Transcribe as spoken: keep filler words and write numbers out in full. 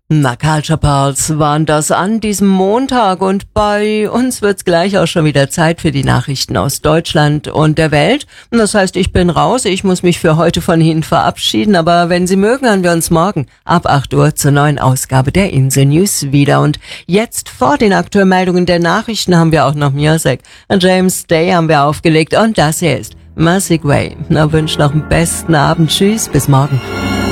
Na, Culture Pulse waren das an diesem Montag und bei uns wird's gleich auch schon wieder Zeit für die Nachrichten aus Deutschland und der Welt. Das heißt, ich bin raus, ich muss mich für heute von Ihnen verabschieden, aber wenn Sie mögen, hören wir uns morgen ab acht Uhr zur neuen Ausgabe der Insel News wieder. Und jetzt vor den aktuellen Meldungen der Nachrichten haben wir auch noch Music. James Day haben wir aufgelegt und das hier ist Massive Way. Na, wünsche noch einen besten Abend. Tschüss, bis morgen.